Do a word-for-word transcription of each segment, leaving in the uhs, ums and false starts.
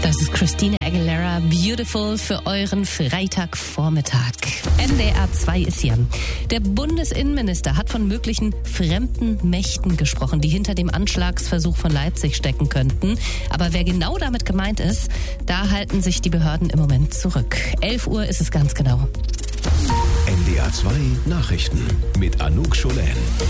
Das ist Christina Aguilera, Beautiful für euren Freitagvormittag. N D R zwei ist hier. Der Bundesinnenminister hat von möglichen fremden Mächten gesprochen, die hinter dem Anschlagsversuch von Leipzig stecken könnten. Aber wer genau damit gemeint ist, da halten sich die Behörden im Moment zurück. elf Uhr ist es ganz genau. N D R zwei Nachrichten mit Anouk Scholen.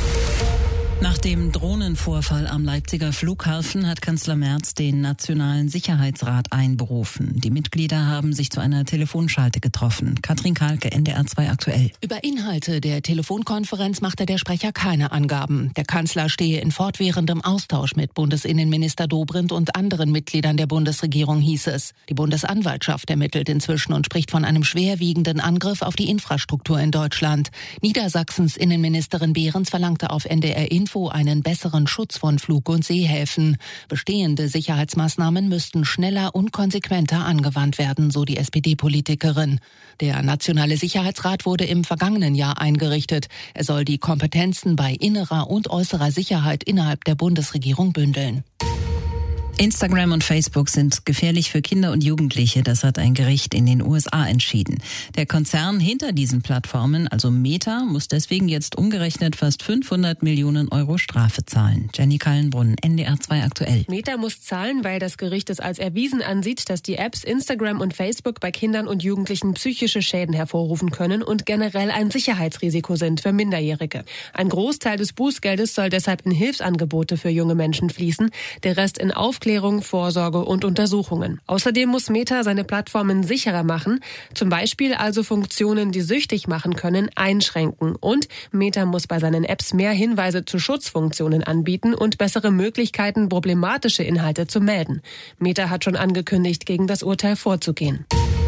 Nach dem Drohnenvorfall am Leipziger Flughafen hat Kanzler Merz den Nationalen Sicherheitsrat einberufen. Die Mitglieder haben sich zu einer Telefonschalte getroffen. Katrin Kahlke, N D R zwei aktuell. Über Inhalte der Telefonkonferenz machte der Sprecher keine Angaben. Der Kanzler stehe in fortwährendem Austausch mit Bundesinnenminister Dobrindt und anderen Mitgliedern der Bundesregierung, hieß es. Die Bundesanwaltschaft ermittelt inzwischen und spricht von einem schwerwiegenden Angriff auf die Infrastruktur in Deutschland. Niedersachsens Innenministerin Behrens verlangte auf N D R Info einen besseren Schutz von Flug- und Seehäfen. Bestehende Sicherheitsmaßnahmen müssten schneller und konsequenter angewandt werden, so die S P D-Politikerin. Der Nationale Sicherheitsrat wurde im vergangenen Jahr eingerichtet. Er soll die Kompetenzen bei innerer und äußerer Sicherheit innerhalb der Bundesregierung bündeln. Instagram und Facebook sind gefährlich für Kinder und Jugendliche. Das hat ein Gericht in den U S A entschieden. Der Konzern hinter diesen Plattformen, also Meta, muss deswegen jetzt umgerechnet fast fünfhundert Millionen Euro Strafe zahlen. Jenny Kallenbrunn, N D R zwei aktuell. Meta muss zahlen, weil das Gericht es als erwiesen ansieht, dass die Apps Instagram und Facebook bei Kindern und Jugendlichen psychische Schäden hervorrufen können und generell ein Sicherheitsrisiko sind für Minderjährige. Ein Großteil des Bußgeldes soll deshalb in Hilfsangebote für junge Menschen fließen, der Rest in Aufklärung, Vorsorge und Untersuchungen. Außerdem muss Meta seine Plattformen sicherer machen, zum Beispiel also Funktionen, die süchtig machen können, einschränken. Und Meta muss bei seinen Apps mehr Hinweise zu Schutzfunktionen anbieten und bessere Möglichkeiten, problematische Inhalte zu melden. Meta hat schon angekündigt, gegen das Urteil vorzugehen.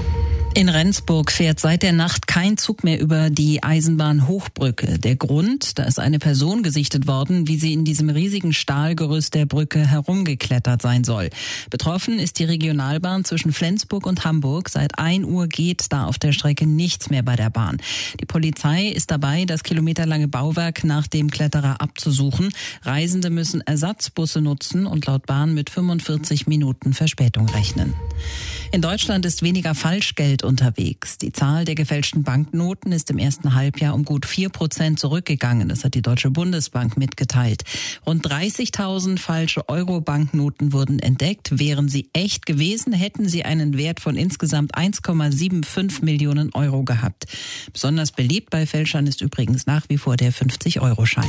In Rendsburg fährt seit der Nacht kein Zug mehr über die Eisenbahnhochbrücke. Der Grund, da ist eine Person gesichtet worden, wie sie in diesem riesigen Stahlgerüst der Brücke herumgeklettert sein soll. Betroffen ist die Regionalbahn zwischen Flensburg und Hamburg. Seit ein Uhr geht da auf der Strecke nichts mehr bei der Bahn. Die Polizei ist dabei, das kilometerlange Bauwerk nach dem Kletterer abzusuchen. Reisende müssen Ersatzbusse nutzen und laut Bahn mit fünfundvierzig Minuten Verspätung rechnen. In Deutschland ist weniger Falschgeld unterwegs. Die Zahl der gefälschten Banknoten ist im ersten Halbjahr um gut vier Prozent zurückgegangen. Das hat die Deutsche Bundesbank mitgeteilt. Rund dreißigtausend falsche Euro-Banknoten wurden entdeckt. Wären sie echt gewesen, hätten sie einen Wert von insgesamt eins Komma fünfundsiebzig Millionen Euro gehabt. Besonders beliebt bei Fälschern ist übrigens nach wie vor der fünfzig-Euro-Schein.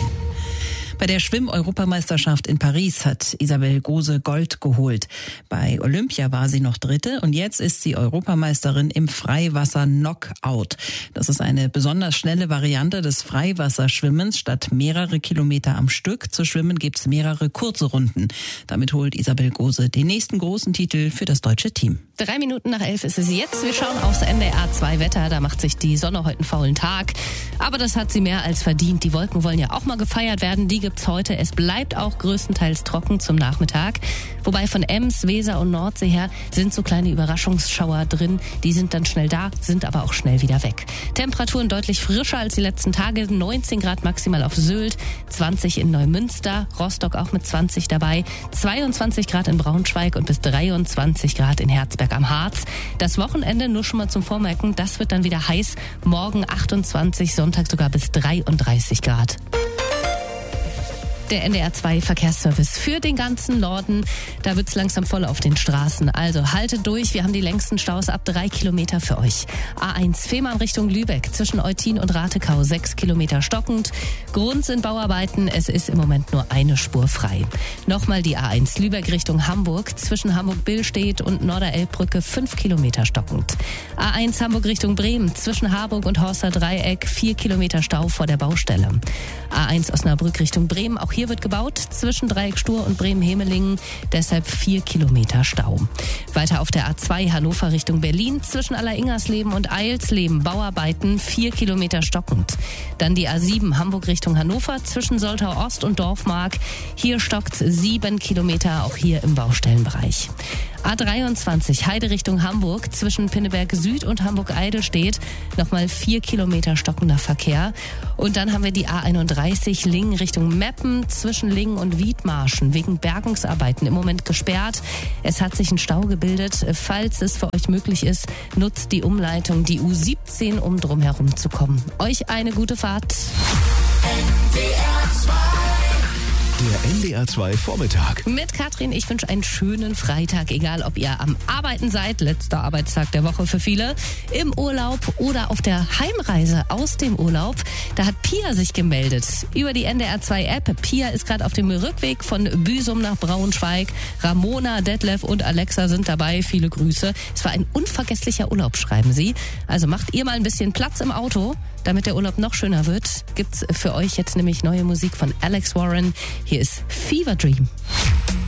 Bei der Schwimm-Europameisterschaft in Paris hat Isabel Gose Gold geholt. Bei Olympia war sie noch Dritte und jetzt ist sie Europameisterin im Freiwasser-Knockout. Das ist eine besonders schnelle Variante des Freiwasserschwimmens. Statt mehrere Kilometer am Stück zu schwimmen, gibt es mehrere kurze Runden. Damit holt Isabel Gose den nächsten großen Titel für das deutsche Team. Drei Minuten nach elf ist es jetzt. Wir schauen aufs N D R zwei Wetter. Da macht sich die Sonne heute einen faulen Tag. Aber das hat sie mehr als verdient. Die Wolken wollen ja auch mal gefeiert werden. Die gibt's heute. Es bleibt auch größtenteils trocken zum Nachmittag. Wobei von Ems, Weser und Nordsee her sind so kleine Überraschungsschauer drin. Die sind dann schnell da, sind aber auch schnell wieder weg. Temperaturen deutlich frischer als die letzten Tage. neunzehn Grad maximal auf Sylt, zwanzig in Neumünster, Rostock auch mit zwanzig dabei, zweiundzwanzig Grad in Braunschweig und bis dreiundzwanzig Grad in Herzberg am Harz. Das Wochenende nur schon mal zum Vormerken, das wird dann wieder heiß. Morgen achtundzwanzig, Sonntag sogar bis dreiunddreißig Grad. Der N D R zwei Verkehrsservice für den ganzen Norden. Da wird's langsam voll auf den Straßen. Also haltet durch, wir haben die längsten Staus ab drei Kilometer für euch. A eins Fehmarn Richtung Lübeck zwischen Eutin und Ratekau sechs Kilometer stockend. Grund sind Bauarbeiten, es ist im Moment nur eine Spur frei. Nochmal die A eins Lübeck Richtung Hamburg zwischen Hamburg-Billstedt und Norderelbbrücke fünf Kilometer stockend. A eins Hamburg Richtung Bremen zwischen Harburg und Horster Dreieck vier Kilometer Stau vor der Baustelle. A eins Osnabrück Richtung Bremen, auch hier wird gebaut, zwischen Dreieck Stur und Bremen-Hemelingen, deshalb vier Kilometer Stau. Weiter auf der A zwei Hannover Richtung Berlin, zwischen Alleringers-Leben und Eilsleben, Bauarbeiten, vier Kilometer stockend. Dann die A sieben Hamburg Richtung Hannover, zwischen Soltau Ost und Dorfmark, hier stockt sieben Kilometer, auch hier im Baustellenbereich. A dreiundzwanzig, Heide Richtung Hamburg, zwischen Pinneberg Süd und Hamburg-Eidelstedt. Nochmal vier Kilometer stockender Verkehr. Und dann haben wir die A einunddreißig, Lingen Richtung Meppen, zwischen Lingen und Wiedmarschen, wegen Bergungsarbeiten im Moment gesperrt. Es hat sich ein Stau gebildet. Falls es für euch möglich ist, nutzt die Umleitung, die U siebzehn, um drum herum zu kommen. Euch eine gute Fahrt. Der N D R zwei Vormittag. Mit Katrin, ich wünsche einen schönen Freitag, egal ob ihr am Arbeiten seid, letzter Arbeitstag der Woche für viele, im Urlaub oder auf der Heimreise aus dem Urlaub. Da hat Pia sich gemeldet über die N D R zwei App. Pia ist gerade auf dem Rückweg von Büsum nach Braunschweig. Ramona, Detlef und Alexa sind dabei. Viele Grüße. Es war ein unvergesslicher Urlaub, schreiben sie. Also macht ihr mal ein bisschen Platz im Auto, damit der Urlaub noch schöner wird. Gibt's für euch jetzt nämlich neue Musik von Alex Warren. Hier ist Fever Dream.